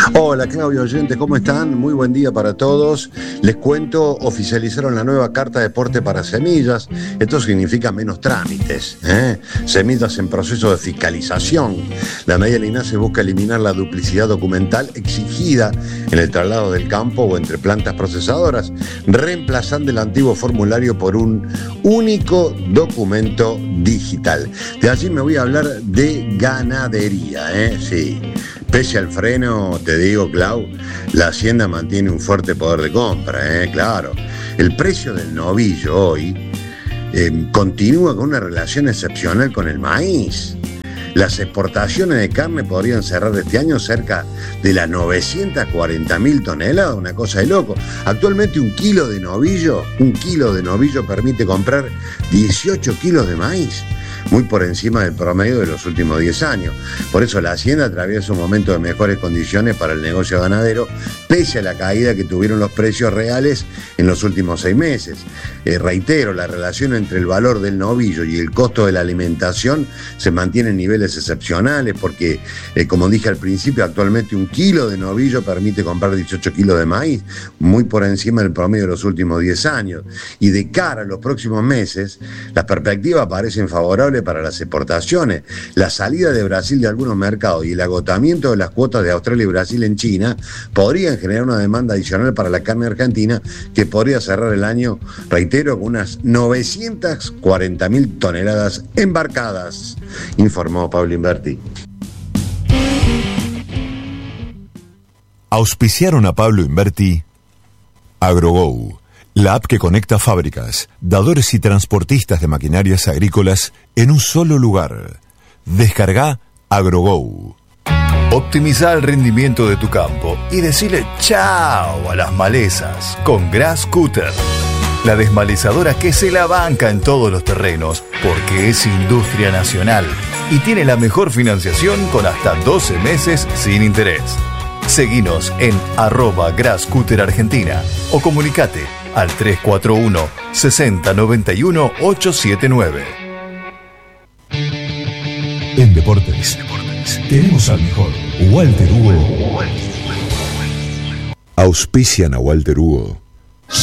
Hola Claudio oyente, ¿cómo están? Muy buen día para todos. Les cuento, oficializaron la nueva carta de porte para semillas. Esto significa menos trámites, semillas en proceso de fiscalización. La medida del INASE busca eliminar la duplicidad documental exigida en el traslado del campo o entre plantas procesadoras, reemplazando el antiguo formulario por un único documento digital. De allí me voy a hablar de ganadería, sí. Pese al freno, te digo, Clau, la hacienda mantiene un fuerte poder de compra, claro. El precio del novillo hoy continúa con una relación excepcional con el maíz. Las exportaciones de carne podrían cerrar este año cerca de las 940.000 toneladas, una cosa de loco. Actualmente un kilo de novillo permite comprar 18 kilos de maíz, muy por encima del promedio de los últimos 10 años. Por eso la hacienda atraviesa un momento de mejores condiciones para el negocio ganadero, pese a la caída que tuvieron los precios reales en los últimos 6 meses. Reitero, la relación entre el valor del novillo y el costo de la alimentación se mantiene en niveles excepcionales porque, como dije al principio, actualmente un kilo de novillo permite comprar 18 kilos de maíz, muy por encima del promedio de los últimos 10 años. Y de cara a los próximos meses, las perspectivas parecen favorables para las exportaciones. La salida de Brasil de algunos mercados y el agotamiento de las cuotas de Australia y Brasil en China podrían generar una demanda adicional para la carne argentina que podría cerrar el año, reitero, con unas 940.000 toneladas embarcadas, informó Pablo Inverti. Auspiciaron a Pablo Inverti AgroGo, la app que conecta fábricas, dadores y transportistas de maquinarias agrícolas en un solo lugar. Descarga AgroGo. Optimiza el rendimiento de tu campo y decile chao a las malezas con Grass Cutter. La desmalezadora que se la banca en todos los terrenos porque es industria nacional y tiene la mejor financiación con hasta 12 meses sin interés. Seguinos en @GrassCutterArgentina o comunicate al 341 60 91 879. En Deportes tenemos al mejor Walter Hugo. Auspician a Walter Hugo